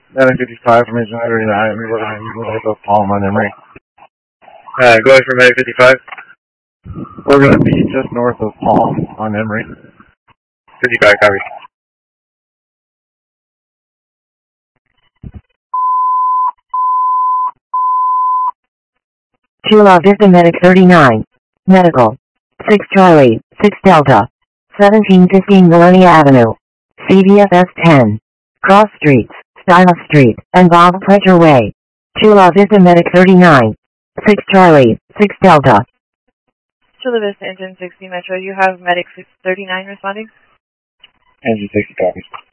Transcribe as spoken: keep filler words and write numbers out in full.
nine fifty-five from Agent thirty-nine. We're going to move north of Palm on Emory. Uh, go ahead for nine fifty-five. We're going to be just north of Palm on Emory. fifty-five, copy. Chula Vista Medic thirty-nine. Medical. six Charlie, six Delta. seventeen fifteen Millennia Avenue. C V F S ten. Cross Streets, Style Street, and Bob Pleasure Way. Chula Vista Medic thirty-nine. six Charlie, six Delta. Chula Vista Engine sixty Metro, you have Medic thirty-nine responding? Engine sixty copies.